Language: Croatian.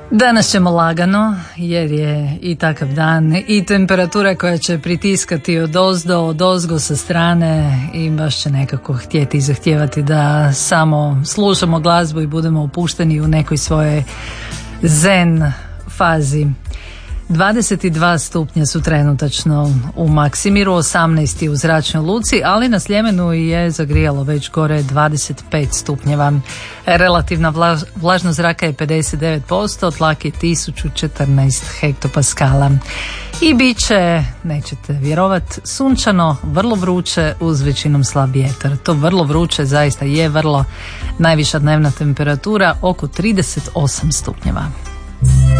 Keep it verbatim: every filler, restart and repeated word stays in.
Danas ćemo lagano jer je i takav dan i temperatura koja će pritiskati od ozdo, od ozgo sa strane i baš će nekako htjeti i zahtijevati da samo slušamo glazbu i budemo opušteni u nekoj svojoj zen fazi. dvadeset dva stupnja su trenutačno u Maksimiru, osamnaest u Zračnoj luci, ali na Sljemenu je zagrijalo već gore dvadeset pet stupnjeva. Relativna vlaž, vlažnost zraka je pedeset devet posto, tlak je tisuću četrnaest hektopaskala. I bit će, nećete vjerovat, sunčano, vrlo vruće uz većinom slab vjetar. To vrlo vruće zaista je vrlo, najviša dnevna temperatura oko trideset osam stupnjeva.